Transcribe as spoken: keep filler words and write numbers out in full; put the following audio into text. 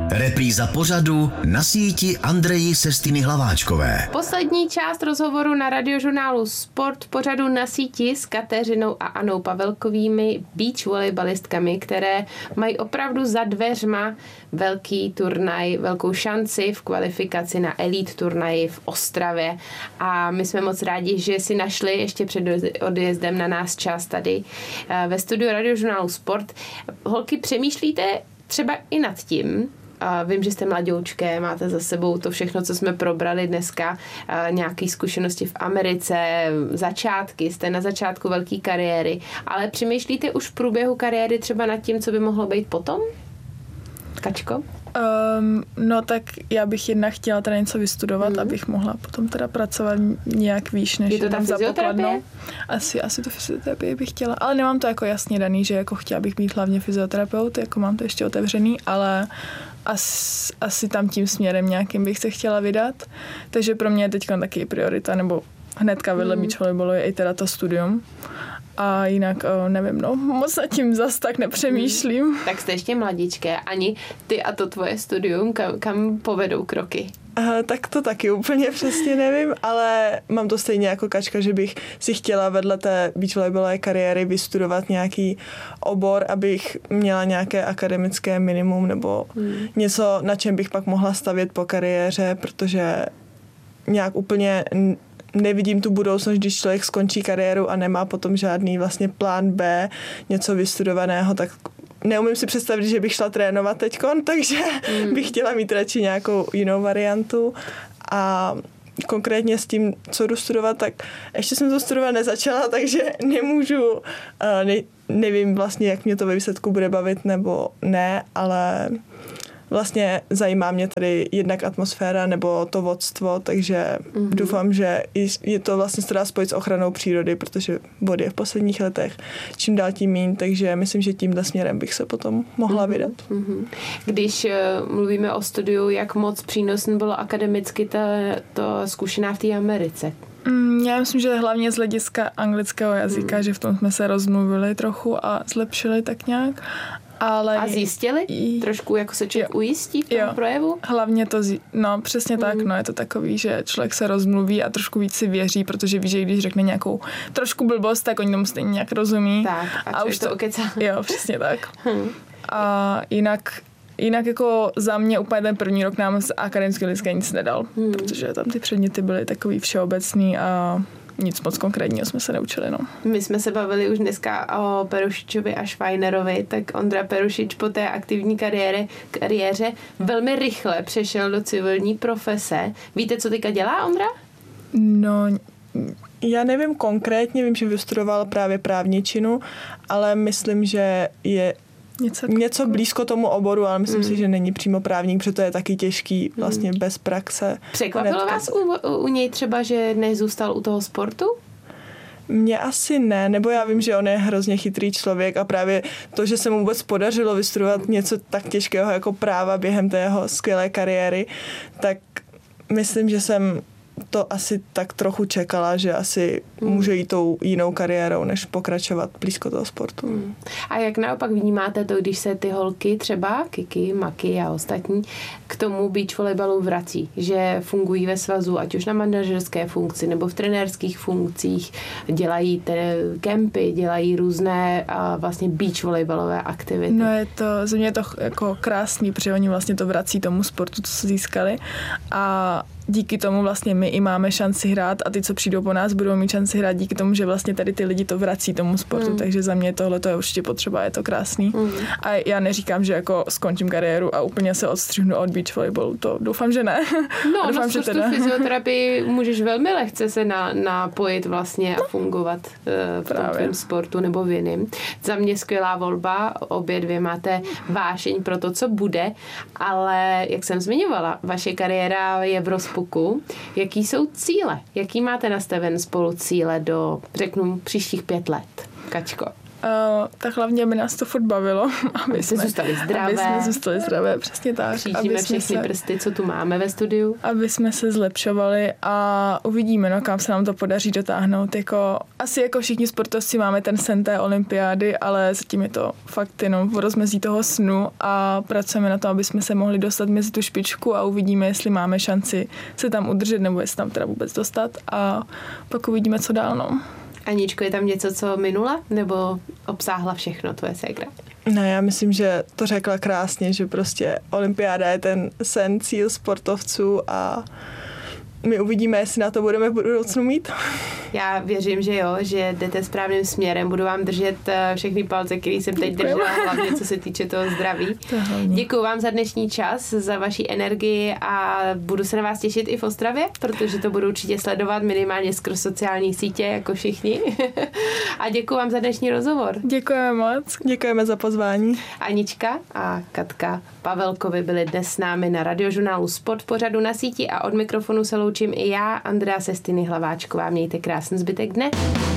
Repríza pořadu Na síti Andreji Sestiny Hlaváčkové. Poslední část rozhovoru na radiožurnálu Sport pořadu Na síti s Kateřinou a Anou Pavelkovými, beach volejbalistkami, které mají opravdu za dveřma velký turnaj, velkou šanci v kvalifikaci na elite turnaji v Ostravě. A my jsme moc rádi, že si našli ještě před odjezdem na nás čas tady ve studiu radiožurnálu Sport. Holky, přemýšlíte třeba i nad tím, a vím, že jste mladoučké, máte za sebou to všechno, co jsme probrali dneska, nějaké zkušenosti v Americe, začátky, jste na začátku velké kariéry, ale přemýšlíte už v průběhu kariéry třeba nad tím, co by mohlo být potom? Kačko? Um, no tak já bych jedna chtěla teda něco vystudovat, mm. abych mohla potom teda pracovat nějak výš, než je to tam za pokladnou. Asi, asi to fyzioterapie bych chtěla, ale nemám to jako jasně daný, že jako chtěla bych být hlavně fyzioterapeut, jako mám to ještě otevřený, ale asi, asi tam tím směrem nějakým bych se chtěla vydat, takže pro mě je teď taky priorita, nebo hnedka vedle mm. beach volejbalu je i teda to studium. A jinak, nevím, no, moc nad tím zas tak nepřemýšlím. Hmm. Tak jste ještě mladíčké. Ani ty a to tvoje studium, kam, kam povedou kroky? Aha, tak to taky úplně přesně nevím, ale mám to stejně jako Kačka, že bych si chtěla vedle té beach volejbalové kariéry vystudovat nějaký obor, abych měla nějaké akademické minimum nebo hmm. něco, na čem bych pak mohla stavět po kariéře, protože nějak úplně nevidím tu budoucnost, když člověk skončí kariéru a nemá potom žádný vlastně plán B, něco vystudovaného, tak neumím si představit, že bych šla trénovat teďkon, takže mm. bych chtěla mít radši nějakou jinou variantu a konkrétně s tím, co jdu studovat, tak ještě jsem to studovat nezačala, takže nemůžu, ne, nevím vlastně, jak mě to ve výsledku bude bavit nebo ne, ale vlastně zajímá mě tady jednak atmosféra nebo to vodstvo, takže mm-hmm. doufám, že je to vlastně se dá spojit s ochranou přírody, protože vody je v posledních letech čím dál tím míň, takže myslím, že tímhle směrem bych se potom mohla mm-hmm. vydat. Mm-hmm. Když uh, mluvíme o studiu, jak moc přínosné bylo akademicky ta, to zkušená v té Americe? Mm, já myslím, že hlavně z hlediska anglického jazyka, mm. že v tom jsme se rozmluvili trochu a zlepšili tak nějak. Ale a zjistili? I... Trošku jako se člověk jo. ujistí v tom jo. projevu? Hlavně to, zji... no přesně mm. tak, no je to takový, že člověk se rozmluví a trošku víc si věří, protože ví, že když řekne nějakou trošku blbost, tak oni tomu stejně nějak rozumí. Tak, a, a už to okecá. Jo, přesně tak. Hmm. A jinak, jinak jako za mě úplně ten první rok nám z akademického hlediska nic nedal, hmm. protože tam ty předměty byly takový všeobecný a nic moc konkrétního jsme se neučili, no. My jsme se bavili už dneska o Perušičovi a Švajnerovi, tak Ondra Perušič po té aktivní kariéře, kariéře velmi rychle přešel do civilní profese. Víte, co teďka dělá Ondra? No, já nevím konkrétně, vím, že vystudoval právě právničinu, ale myslím, že je Něco, něco blízko tomu oboru, ale myslím mm. si, že není přímo právník, protože to je taky těžký vlastně bez praxe. Překvapilo vás u, u něj třeba, že nezůstal u toho sportu? Mně asi ne, nebo já vím, že on je hrozně chytrý člověk a právě to, že se mu vůbec podařilo vystudovat něco tak těžkého jako práva během té jeho skvělé kariéry, tak myslím, že jsem to asi tak trochu čekala, že asi hmm. může jít tou jinou kariérou, než pokračovat blízko toho sportu. Hmm. A jak naopak vnímáte to, když se ty holky třeba, Kiki, Maki a ostatní, k tomu beach volejbalu vrací, že fungují ve svazu, ať už na manažerské funkci nebo v trenérských funkcích, dělají te- kempy, dělají různé a vlastně beach volejbalové aktivity. No je to, za mě je to jako krásný, protože oni vlastně to vrací tomu sportu, co se získali a díky tomu vlastně my i máme šanci hrát a ty, co přijdou po nás, budou mít šanci hrát díky tomu, že vlastně tady ty lidi to vrací tomu sportu, mm. takže za mě tohle to je určitě potřeba, je to krásný. Mm. A já neříkám, že jako skončím kariéru a úplně se odstřihnu od beach volejbalu, to doufám, že ne. No, doufám, na že teda... fyzioterapii můžeš velmi lehce se na, napojit vlastně a fungovat uh, v tom tvém sportu nebo v jiném. Za mě skvělá volba, obě dvě máte vášeň pro to, co bude, ale jak jsem zmiňovala, vaše kariéra je v rozpočtu. Jaký jsou cíle? Jaký máte nastaven spolu cíle do, řeknu, příštích pět let? Kačko. Uh, tak hlavně, aby nás to furt bavilo. Aby jsme zůstali zdravé. Aby jsme zůstali zdravé, přesně tak. Křížíme všechny se, prsty, co tu máme ve studiu. Aby jsme se zlepšovali a uvidíme, no, kam se nám to podaří dotáhnout. Jako, asi jako všichni sportovci máme ten sen té olympiády, ale zatím je to fakt jenom v rozmezí toho snu a pracujeme na to, aby jsme se mohli dostat mezi tu špičku a uvidíme, jestli máme šanci se tam udržet nebo jestli tam teda vůbec dostat a pak uvidíme, co dál, no. Aničko, je tam něco, co minula, nebo obsáhla všechno tvoje ségra? Ne, já myslím, že to řekla krásně, že prostě olympiáda je ten sen, cíl sportovců a my uvidíme, jestli na to budeme v budoucnu mít. Já věřím, že jo, že jdete správným směrem. Budu vám držet všechny palce, který jsem teď držela, hlavně co se týče toho zdraví. Děkuju vám za dnešní čas, za vaši energii a budu se na vás těšit i v Ostravě, protože to budu určitě sledovat minimálně skrz sociální sítě, jako všichni. A děkuju vám za dnešní rozhovor. Děkujeme moc. Děkujeme za pozvání. Anička a Katka Pavelkovi byli dnes s námi na Radiožurnálu Sport v pořadu Na síti a od mikrofonu se loučím i já, Andrea Sestiny Hlaváčková. Mějte krásný zbytek dne.